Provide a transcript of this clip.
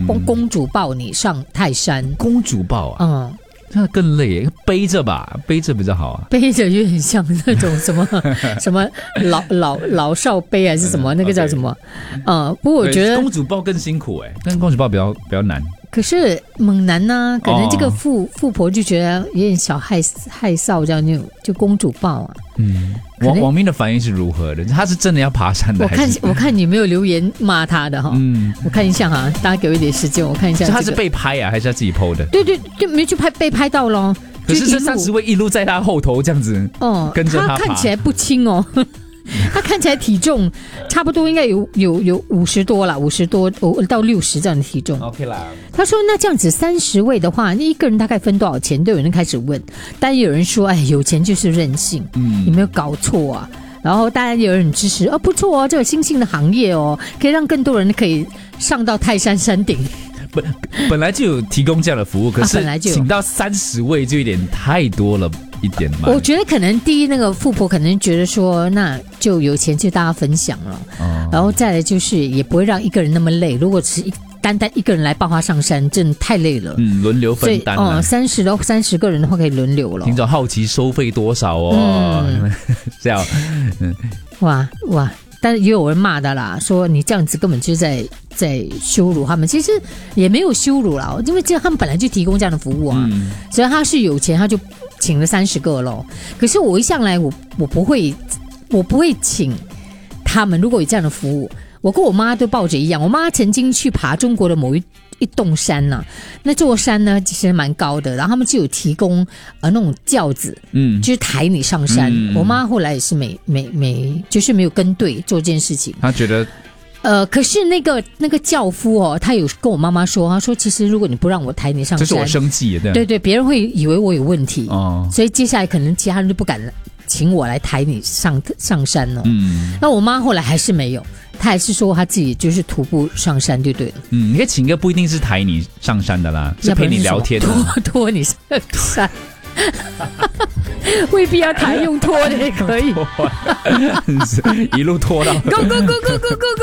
公主抱你上泰山。 公主抱啊？那更累，背着吧，背着比较好啊。 背着有点像那种什么什么老少背还是什么，那个叫什么？不过我觉得公主抱更辛苦但公主抱比较难。 可是猛男呢，可能这个富婆就觉得有点小害臊，这样就公主抱啊。 网民的反应是如何的？他是真的要爬山的？ 我看你没有留言骂他的哈。我看一下哈，大家给我一点时间，我看一下。 他是被拍啊，还是他自己 PO 的？ 对，就没去被拍到咯。 可是这30位一路在他后头这样子，跟着他爬， 他看起来不轻哦。他看起来体重差不多应该有50多啦，50多到60这样的体重。 OK 啦。 他说那这样子30位的话，一个人大概分多少钱？都有人开始问，但有人说，有钱就是任性，有没有搞错啊？然后当然有人支持，不错哦，这个新兴的行业哦，可以让更多人可以上到泰山山顶。 本来就有提供这样的服务，可是请到30位就有点太多了一点嘛。 我觉得可能第一，那个富婆可能觉得说，那就有钱就大家分享了，然后再来就是也不会让一个人那么累。如果是单一个人来抱他上山，真的太累了。 轮流分担了。 30个人的话可以轮流了。 听着好奇收费多少哦？这样， 哇！但是也有人骂的啦，说你这样子根本就在羞辱他们。其实也没有羞辱啦，因为他们本来就提供这样的服务啊。所以他是有钱，他就请了30个咯。可是我一向来我不会请他们。如果有这样的服务，我跟我妈都抱着一样。我妈曾经去爬中国的某一栋山呐，那座山呢其实蛮高的，然后他们就有提供那种轿子，就是抬你上山。我妈后来也是就是没有跟队做这件事情。 她觉得可是那个轿夫他有跟我妈妈说，他说其实如果你不让我抬你上山， 这是我生气的。 对，别人会以为我有问题，所以接下来可能其他人就不敢请我来抬你上山了。那我妈后来还是没有，她还是说她自己就是徒步上山就对了。 你可以请个不一定是抬你上山的啦，是陪你聊天的， 拖你上山。未必要抬，用拖的也可以。 一路拖到 go go go go go go go。